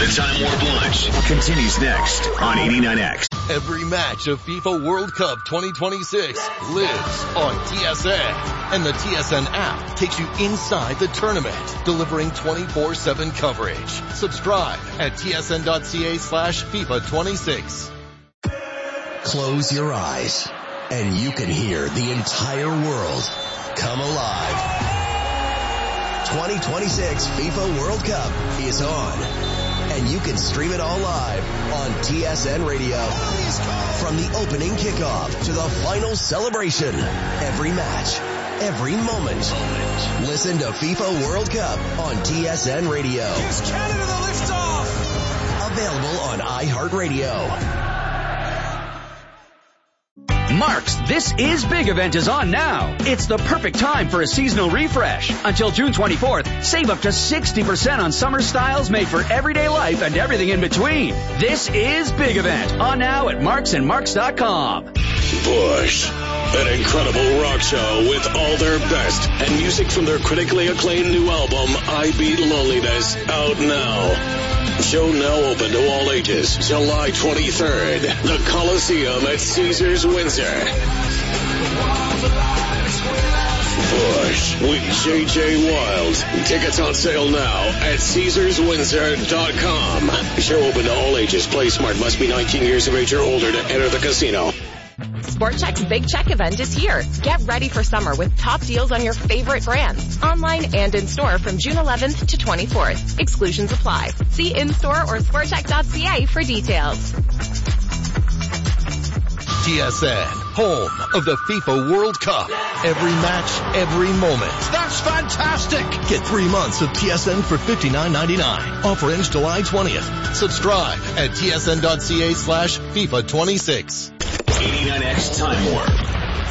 The Time Warp Lunch continues next on 89X. Every match of FIFA World Cup 2026 lives on TSN. And the TSN app takes you inside the tournament, delivering 24/7 coverage. Subscribe at tsn.ca/FIFA26. Close your eyes and you can hear the entire world come alive. 2026 FIFA World Cup is on, and you can stream it all live on TSN Radio. From the opening kickoff to the final celebration, every match, every moment. Listen to FIFA World Cup on TSN Radio. Here's Canada, the liftoff! Available on iHeartRadio. Mark's This Is Big event is on now. It's the perfect time for a seasonal refresh. Until June 24th, save up to 60% on summer styles made for everyday life and everything in between. This Is Big event on now at marksandmarks.com. Bush, an incredible rock show with all their best and music from their critically acclaimed new album, I Beat Loneliness, out now. Show now open to all ages, July 23rd, the Coliseum at Caesars Windsor. Bush with J.J. Wild. Tickets on sale now at CaesarsWindsor.com. Show open to all ages. Play smart. Must be 19 years of age or older to enter the casino. Sport Chek's Big Check event is here. Get ready for summer with top deals on your favorite brands, online and in-store from June 11th to 24th. Exclusions apply. See in-store or sportcheck.ca for details. TSN, home of the FIFA World Cup. Every match, every moment. That's fantastic! Get 3 months of TSN for $59.99. Offer ends July 20th. Subscribe at tsn.ca/FIFA26. 89X Time Warp.